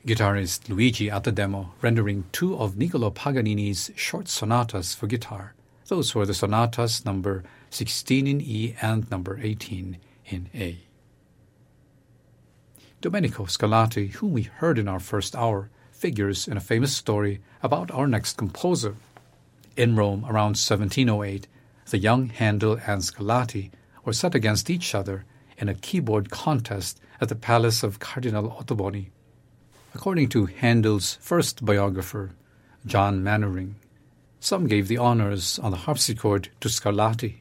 guitarist Luigi Attademo rendering two of Niccolò Paganini's short sonatas for guitar. Those were the sonatas number 16 in E and number 18 in A. Domenico Scarlatti, whom we heard in our first hour, figures in a famous story about our next composer. In Rome around 1708, the young Handel and Scarlatti were set against each other in a keyboard contest at the palace of Cardinal Ottoboni. According to Handel's first biographer, John Mannering, some gave the honors on the harpsichord to Scarlatti,